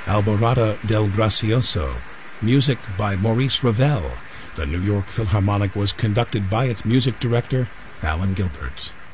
Alborada del Gracioso, music by Maurice Ravel. The New York Philharmonic was conducted by its music director, Alan Gilbert.